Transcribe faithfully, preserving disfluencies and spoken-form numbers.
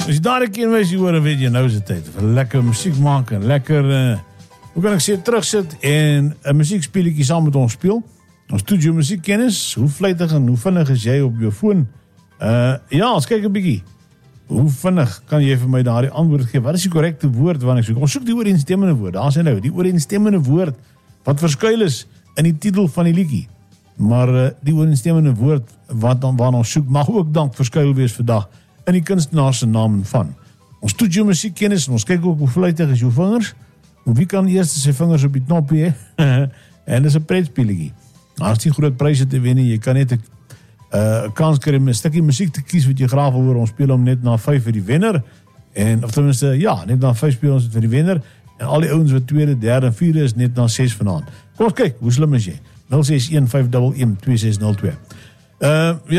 As jy daar 'n keer wees, jy hoor, dan weet jy nou is die tyd vir lekker musiek maak en lekker, uh, hoe kan ek sê, terugsit en 'n musiekspeletjie saam met ons speel. Ons toets jou musiekkennis, hoe vlytig en hoe vinnig is jy op jou foon? Uh, ja, ons kyk 'n bietjie. Hoe vinnig kan jy vir my daardie antwoord gee? Wat is die korrekte woord wat ek soek? Ons soek die ooreenstemmende woord. Daar is hy nou, die ooreenstemmende woord wat verskuil is in die titel van die liedjie. Maar uh, die ooreenstemmende woord wat dan waarna ons soek mag ook dank verskuil wees vandag in die kunstenaar se naam van. Ons toets jou musiekkennis en ons kyk ook hoe vlytig is jou vingers. Wie kan eers sy vingers op die knoppie hê? En dis 'n pretspeletjie. Daar is nie groot pryse te wen nie. Jy kan net 'n uh, kans kry om 'n stukkie musiek te kies wat jy graag wil hoor. Ons speel hom net na vyf vir die wenner. En of ten minste ja, net na vyf speel ons dit vir die wenner. En al die ouens wat tweede, derde en vierde is net na ses vanaand. Kom ons kyk, hoe slim is jy? nul ses een vyf een een twee ses nul twee. Uh ja